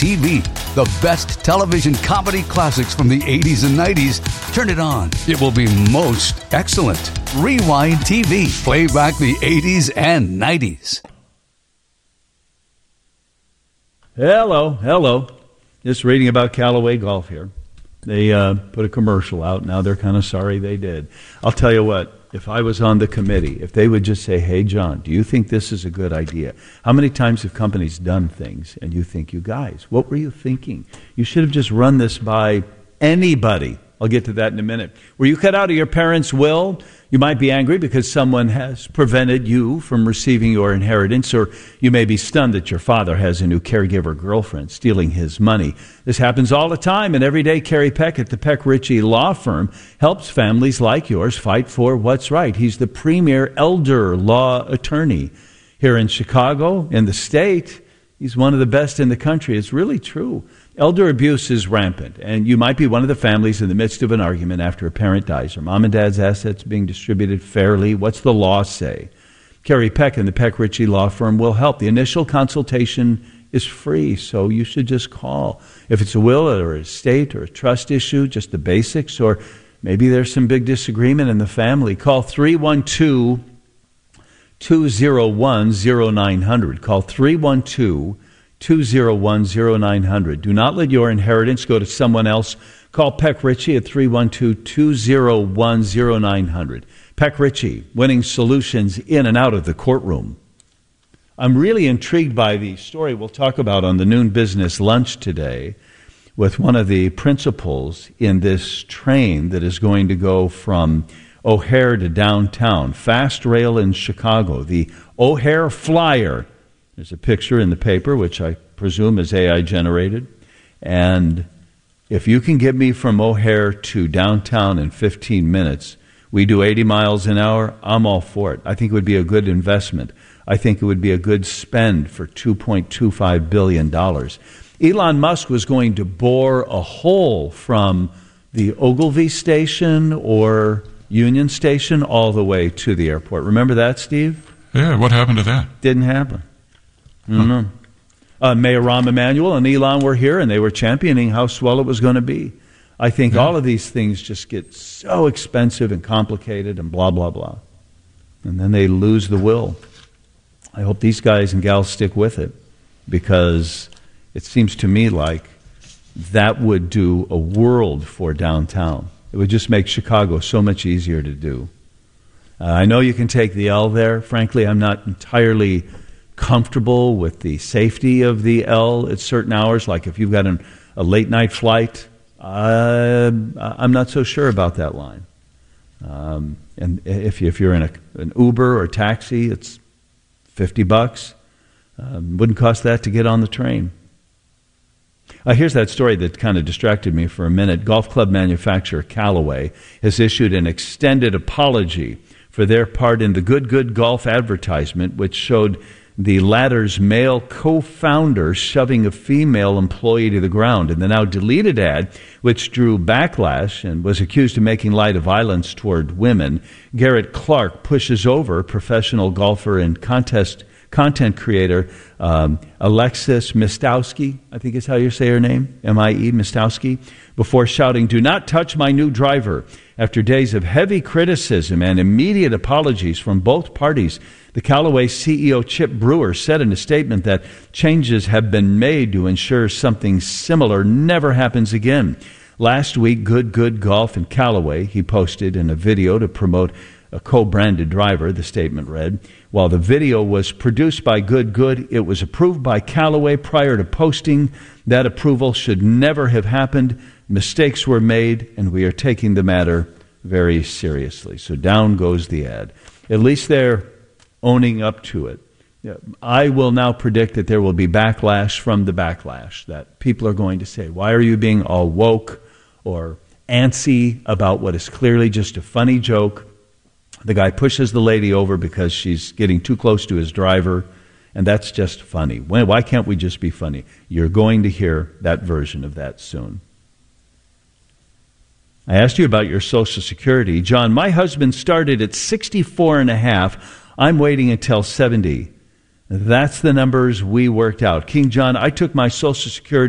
TV. The best television comedy classics from the 80s and 90s. Turn it on. It will be most excellent. Rewind TV. Play back the 80s and 90s. Hello. Just reading about Callaway Golf here. They put a commercial out. Now they're kind of sorry they did. I'll tell you what, if I was on the committee, if they would just say, hey, John, do you think this is a good idea? How many times have companies done things and you think, you guys, what were you thinking? You should have just run this by anybody. I'll get to that in a minute. Were you cut out of your parents' will? You might be angry because someone has prevented you from receiving your inheritance, or you may be stunned that your father has a new caregiver girlfriend stealing his money. This happens all the time, and every day Kerry Peck at the Peck Ritchie Law Firm helps families like yours fight for what's right. He's the premier elder law attorney here in Chicago, in the state. He's one of the best in the country. It's really true. Elder abuse is rampant, and you might be one of the families in the midst of an argument after a parent dies. Are mom and dad's assets being distributed fairly? What's the law say? Kerry Peck and the Peck Ritchie Law Firm will help. The initial consultation is free, so you should just call. If it's a will or a estate or a trust issue, just the basics, or maybe there's some big disagreement in the family, call 312-201-0900. Call 312-201-0900. Do not let your inheritance go to someone else. Call Peck Ritchie at 312-201-0900. Peck Ritchie, winning solutions in and out of the courtroom. I'm really intrigued by the story we'll talk about on the noon business lunch today with one of the principals in this train that is going to go from O'Hare to downtown, Fast Rail in Chicago, the O'Hare Flyer. There's a picture in the paper, which I presume is AI generated. And if you can get me from O'Hare to downtown in 15 minutes, we do 80 miles an hour, I'm all for it. I think it would be a good investment. I think it would be a good spend for $2.25 billion. Elon Musk was going to bore a hole from the Ogilvy station or Union Station all the way to the airport. Remember that, Steve? Yeah, what happened to that? Didn't happen. Mayor Rahm Emanuel and Elon were here, and they were championing how swell it was going to be. I think all of these things just get so expensive and complicated and blah, blah, blah. And then they lose the will. I hope these guys and gals stick with it, because it seems to me like that would do a world for downtown. It would just make Chicago so much easier to do. I know you can take the L there. Frankly, I'm not entirely comfortable with the safety of the L at certain hours. Like if you've got a late-night flight, I'm not so sure about that line. And if you're in an Uber or taxi, it's $50. Wouldn't cost that to get on the train. Here's that story that kind of distracted me for a minute. Golf club manufacturer Callaway has issued an extended apology for their part in the Good Golf advertisement, which showed the latter's male co-founder shoving a female employee to the ground. In the now deleted ad, which drew backlash and was accused of making light of violence toward women, Garrett Clark pushes over professional golfer and content creator Alexis Mistowski, I think is how you say her name, M-I-E, Mistowski, before shouting, "Do not touch my new driver." After days of heavy criticism and immediate apologies from both parties, the Callaway CEO Chip Brewer said in a statement that changes have been made to ensure something similar never happens again. Last week, Good Golf and Callaway, he posted in a video to promote a co-branded driver, the statement read. While the video was produced by Good, it was approved by Callaway prior to posting. That approval should never have happened. Mistakes were made, and we are taking the matter very seriously. So down goes the ad. At least they're owning up to it. I will now predict that there will be backlash from the backlash, that people are going to say, why are you being all woke or antsy about what is clearly just a funny joke? The guy pushes the lady over because she's getting too close to his driver, and that's just funny. Why can't we just be funny? You're going to hear that version of that soon. I asked you about your Social Security. John, my husband started at 64 and a half. I'm waiting until 70. That's the numbers we worked out. King John, I took my Social Security